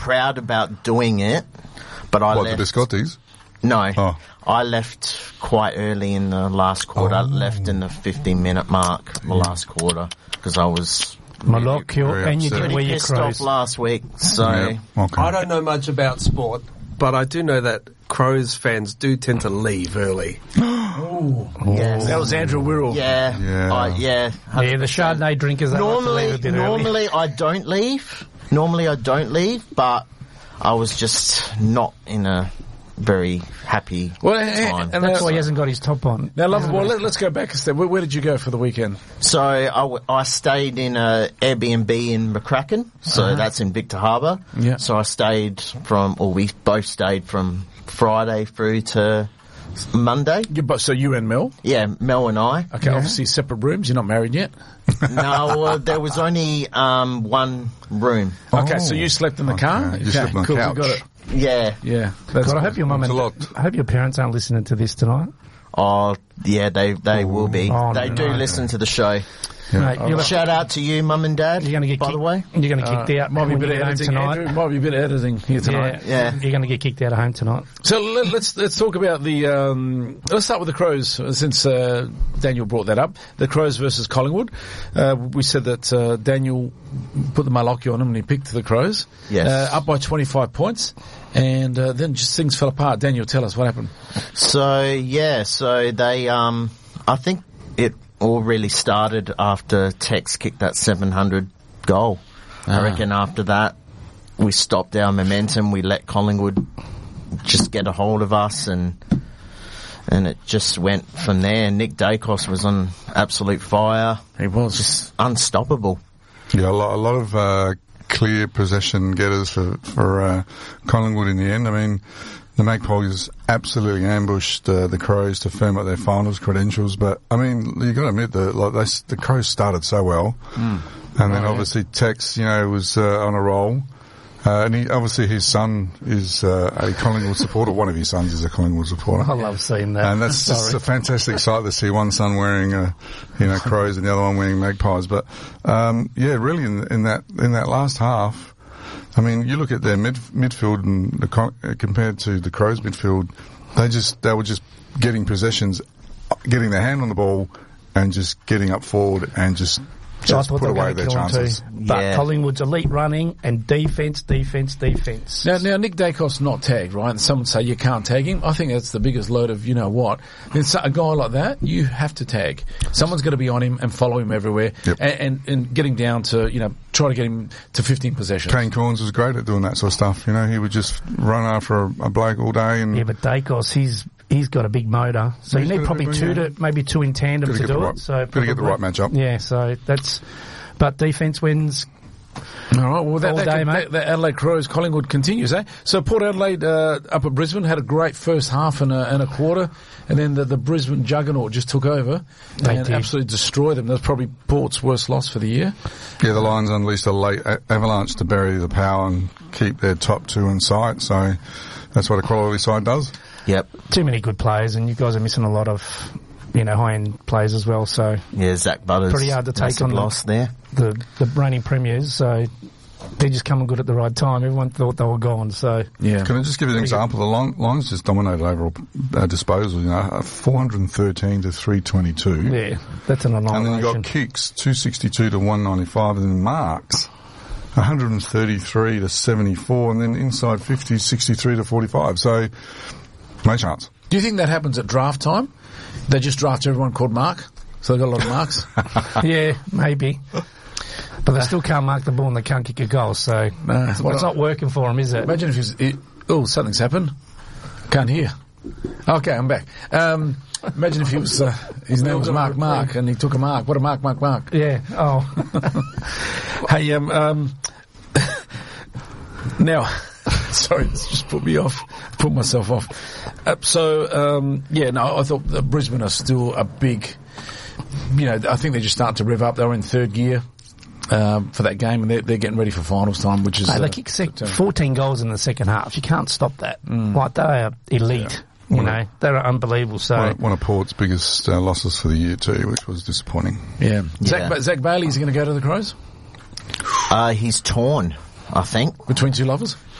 proud about doing it, but I left. The Biscottis? No. Oh. I left quite early in the last quarter. I left in the 15-minute mark, the last quarter, because I was Malocchio, and you didn't wear your pissed off Crows. last week. So Okay. I don't know much about sport, but I do know that Crows fans do tend to leave early. yes. That was Andrew Wirral. Yeah. Yeah. Yeah. Yeah, the Chardonnay drinkers. Normally I don't leave. But I was just not in a very happy time. And that's why he hasn't got his top on. Now, let's go back a step. Where did you go for the weekend? So I stayed in a Airbnb in McCracken, so that's in Victor Harbour. Yeah. So we both stayed from Friday through to Monday. So you and Mel? Yeah, Mel and I. Okay, obviously separate rooms. You're not married yet? No, there was only one room. Okay, so you slept in the car? You slept on the couch. We got it. Yeah. Yeah. God, I hope your mum It's and a lot. I hope your parents aren't listening to this tonight. Oh, yeah, they will be. Oh, they no, do no. listen to the show. Mate, Shout out to you, Mum and Dad, you're going to get by the way. You're going to get kicked out Might be a when bit you of get home editing, tonight. Andrew. Might be a bit of editing here tonight. Yeah. You're going to get kicked out of home tonight. So let's talk about the. Let's start with the Crows, since Daniel brought that up. The Crows versus Collingwood. We said that Daniel put the Malocchio on him and he picked the Crows. Yes. Up by 25 points, and then just things fell apart. Daniel, tell us what happened. So they, I think it all really started after Tex kicked that 700 goal. I reckon after that, we stopped our momentum. We let Collingwood just get a hold of us, and it just went from there. Nick Dacos was on absolute fire. He was Just unstoppable. Yeah, a lot of clear possession getters for Collingwood in the end. I mean, the Magpies absolutely ambushed the Crows to firm up their finals credentials. But I mean, you got to admit that the Crows started so well, and then obviously Tex, was on a roll. And obviously his son is a Collingwood supporter. One of his sons is a Collingwood supporter. I love seeing that. And that's just a fantastic sight to see one son wearing, Crows and the other one wearing Magpies. But, really in that last half, I mean, you look at their midfield and compared to the Crows midfield, they were just getting possessions, getting their hand on the ball and just getting up forward and just put away their chances. But Collingwood's elite running and defence. Now Nick Dacos not tagged, right? And someone say you can't tag him. I think that's the biggest load of what. Then a guy like that, you have to tag. Someone's got to be on him and follow him everywhere, and getting down to try to get him to 15 possessions. Kane Corns was great at doing that sort of stuff. He would just run after a bloke all day. And but Dacos, he's got a big motor, so you need probably maybe two in tandem to do it. So got to get the right match up. Yeah, so but defence wins. All right, well, mate. The Adelaide Crows Collingwood continues, eh? So Port Adelaide up at Brisbane had a great first half and a quarter, and then the Brisbane juggernaut just took over and absolutely destroyed them. That's probably Port's worst loss for the year. Yeah, the Lions unleashed a late avalanche to bury the power and keep their top two in sight, so that's what a quality side does. Yep. Too many good players, and you guys are missing a lot of, high-end players as well, so... Yeah, Zach Butters. Pretty hard to take on loss there. The reigning premiers, so they're just coming good at the right time. Everyone thought they were gone, so... Yeah. Can I just give you an example? The Lions just dominated overall disposal, 413 to 322. Yeah, that's an annihilation. And then you got kicks, 262 to 195, and then marks, 133 to 74, and then inside 50, 63 to 45. So, no chance. Do you think that happens at draft time? They just draft everyone called Mark, so they got a lot of marks. Yeah, maybe. But they still can't mark the ball and they can't kick a goal, so it's not working for them, is it? Imagine if something's happened. Can't hear. Okay, I'm back. Imagine if he was, his name was Mark, and he took a mark. What a mark. Yeah, oh. Hey, now, sorry, it's just put myself off. I thought Brisbane are still a big, I think they're just starting to rev up. They were in third gear for that game, and they're getting ready for finals time, which is... They kicked 14 goals in the second half. You can't stop that. Like, they are elite. Yeah. They're unbelievable. So one of Port's biggest losses for the year too, which was disappointing. Yeah. Zach Bailey, is he going to go to the Crows? He's torn. I think. Between two lovers?